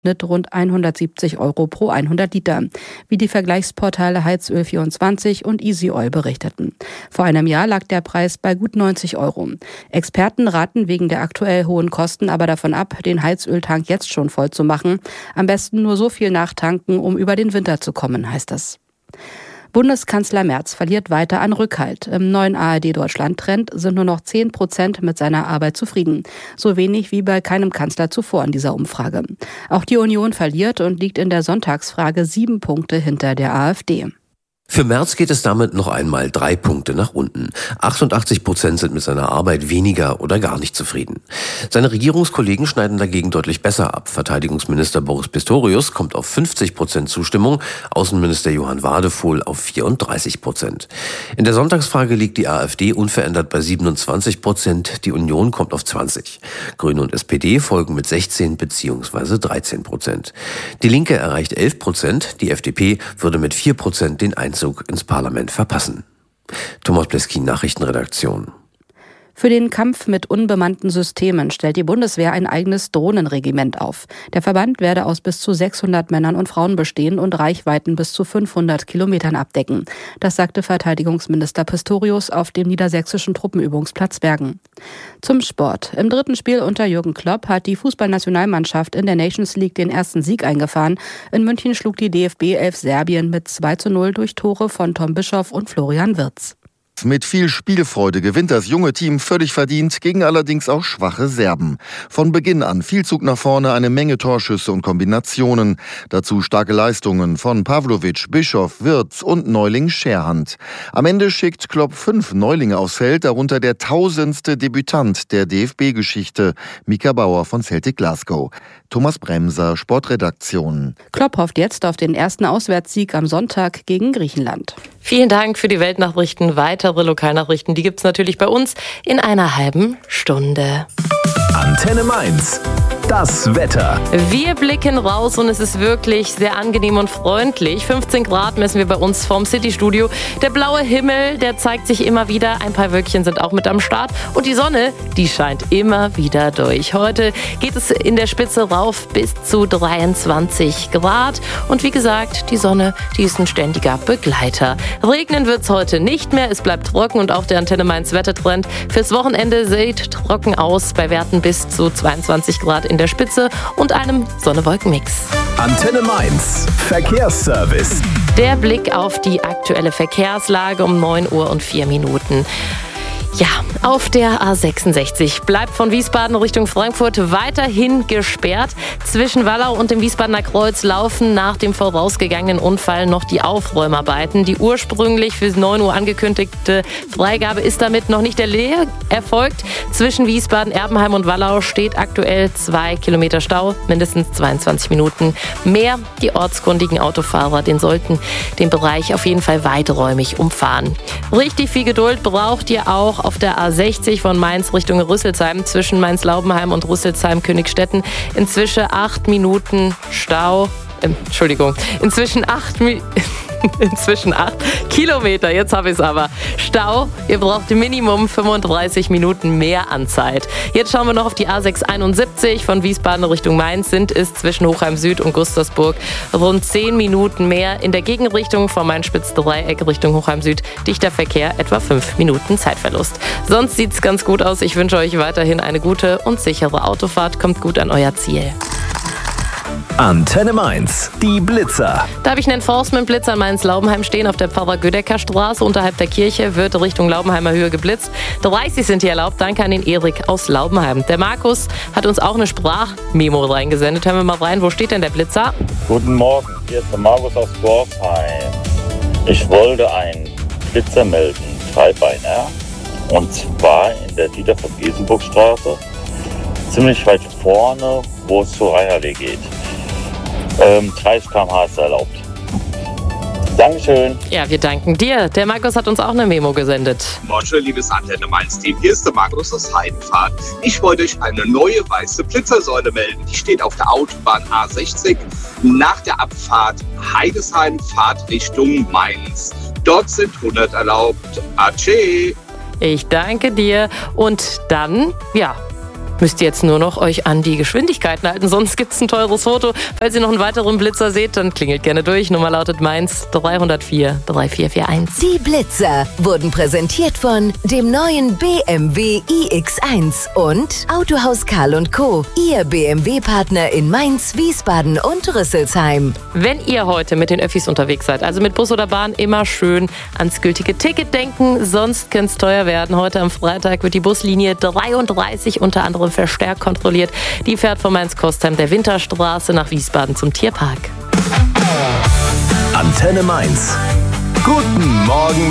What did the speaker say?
Schnitt rund 170 € pro 100 Liter, wie die Vergleichsportale Heizöl24 und Easy Oil berichteten. Vor einem Jahr lag der Preis bei gut 90 €. Experten raten wegen der aktuell hohen Kosten aber davon ab, den Heizöltank jetzt schon voll zu machen. Am besten nur so viel nachtanken, um über den Winter zu kommen, heißt es. Bundeskanzler Merz verliert weiter an Rückhalt. Im neuen ARD-Deutschland-Trend sind nur noch 10% mit seiner Arbeit zufrieden. So wenig wie bei keinem Kanzler zuvor in dieser Umfrage. Auch die Union verliert und liegt in der Sonntagsfrage 7 Punkte hinter der AfD. Für Merz geht es damit noch einmal 3 Punkte nach unten. 88% sind mit seiner Arbeit weniger oder gar nicht zufrieden. Seine Regierungskollegen schneiden dagegen deutlich besser ab. Verteidigungsminister Boris Pistorius kommt auf 50% Zustimmung, Außenminister Johann Wadefuhl auf 34%. In der Sonntagsfrage liegt die AfD unverändert bei 27%, die Union kommt auf 20%. Grüne und SPD folgen mit 16 bzw. 13%. Die Linke erreicht 11%, die FDP würde mit 4% den Einzug ins Parlament verpassen. Thomas Bleskin, Nachrichtenredaktion. Für den Kampf mit unbemannten Systemen stellt die Bundeswehr ein eigenes Drohnenregiment auf. Der Verband werde aus bis zu 600 Männern und Frauen bestehen und Reichweiten bis zu 500 Kilometern abdecken. Das sagte Verteidigungsminister Pistorius auf dem niedersächsischen Truppenübungsplatz Bergen. Zum Sport. Im dritten Spiel unter Jürgen Klopp hat die Fußballnationalmannschaft in der Nations League den ersten Sieg eingefahren. In München schlug die DFB 11 Serbien mit 2:0 durch Tore von Tom Bischoff und Florian Wirtz. Mit viel Spielfreude gewinnt das junge Team völlig verdient, gegen allerdings auch schwache Serben. Von Beginn an viel Zug nach vorne, eine Menge Torschüsse und Kombinationen. Dazu starke Leistungen von Pavlovic, Bischoff, Wirtz und Neuling Scherhand. Am Ende schickt Klopp 5 Neulinge aufs Feld, darunter der 1000. Debütant der DFB-Geschichte, Mika Bauer von Celtic Glasgow. Thomas Bremser, Sportredaktion. Klopp hofft jetzt auf den ersten Auswärtssieg am Sonntag gegen Griechenland. Vielen Dank für die Weltnachrichten. Weitere Lokalnachrichten, die gibt's natürlich bei uns in einer halben Stunde. Antenne Mainz. Das Wetter. Wir blicken raus und es ist wirklich sehr angenehm und freundlich. 15 Grad messen wir bei uns vom City-Studio. Der blaue Himmel, der zeigt sich immer wieder. Ein paar Wölkchen sind auch mit am Start. Und die Sonne, die scheint immer wieder durch. Heute geht es in der Spitze rauf bis zu 23 Grad. Und wie gesagt, die Sonne, die ist ein ständiger Begleiter. Regnen wird's heute nicht mehr. Es bleibt trocken und auch der Antenne Mainz Wettertrend fürs Wochenende sieht trocken aus bei Werten bis zu 22 Grad in der Spitze und einem Sonne-Wolken-Mix. Antenne Mainz. Verkehrsservice. Der Blick auf die aktuelle Verkehrslage um 9:04 Ja, auf der A66 bleibt von Wiesbaden Richtung Frankfurt weiterhin gesperrt. Zwischen Wallau und dem Wiesbadener Kreuz laufen nach dem vorausgegangenen Unfall noch die Aufräumarbeiten. Die ursprünglich für 9 Uhr angekündigte Freigabe ist damit noch nicht erfolgt. Zwischen Wiesbaden, Erbenheim und Wallau steht aktuell 2 Kilometer Stau, mindestens 22 Minuten mehr. Die ortskundigen Autofahrer, sollten den Bereich auf jeden Fall weiträumig umfahren. Richtig viel Geduld braucht ihr auch auf der A60 von Mainz Richtung Rüsselsheim zwischen Mainz-Laubenheim und Rüsselsheim-Königstetten. Inzwischen 8 Kilometer, jetzt habe ich es aber. Stau, ihr braucht Minimum 35 Minuten mehr an Zeit. Jetzt schauen wir noch auf die A671 von Wiesbaden Richtung Mainz. Sind es zwischen Hochheim Süd und Gustavsburg rund 10 Minuten mehr. In der Gegenrichtung vom Main-Spitz-Dreieck Richtung Hochheim Süd dichter Verkehr, etwa 5 Minuten Zeitverlust. Sonst sieht es ganz gut aus. Ich wünsche euch weiterhin eine gute und sichere Autofahrt. Kommt gut an euer Ziel. Antenne Mainz, die Blitzer. Da habe ich einen Enforcement-Blitzer an Mainz-Laubenheim stehen auf der Pfarrer-Gödecker-Straße. Unterhalb der Kirche wird Richtung Laubenheimer Höhe geblitzt. 30 sind hier erlaubt. Danke an den Erik aus Laubenheim. Der Markus hat uns auch eine Sprachmemo reingesendet. Hören wir mal rein. Wo steht denn der Blitzer? Guten Morgen, hier ist der Markus aus Dorfheim. Ich wollte einen Blitzer melden, Dreibeiner. Und zwar in der Dieter von Isenburg-Straße. Ziemlich weit vorne, wo es zur Reiherlee geht. 30 km/h ist erlaubt. Dankeschön. Ja, wir danken dir. Der Markus hat uns auch eine Memo gesendet. Moin, liebes Antenne Mainz-Team. Hier ist der Markus aus Heidenfahrt. Ich wollte euch eine neue weiße Blitzersäule melden. Die steht auf der Autobahn A60 nach der Abfahrt Heidesheim, Fahrtrichtung Mainz. Dort sind 100 erlaubt. Ace. Ich danke dir. Und dann, Müsst ihr jetzt nur noch euch an die Geschwindigkeiten halten, sonst gibt es ein teures Foto. Falls ihr noch einen weiteren Blitzer seht, dann klingelt gerne durch. Nummer lautet Mainz 304 3441. Die Blitzer wurden präsentiert von dem neuen BMW iX1 und Autohaus Karl & Co., Ihr BMW-Partner in Mainz, Wiesbaden und Rüsselsheim. Wenn ihr heute mit den Öffis unterwegs seid, also mit Bus oder Bahn, immer schön ans gültige Ticket denken, sonst könnte es teuer werden. Heute am Freitag wird die Buslinie 33 unter anderem verstärkt kontrolliert. Die fährt von Mainz-Kostheim der Winterstraße nach Wiesbaden zum Tierpark. Antenne Mainz. Guten Morgen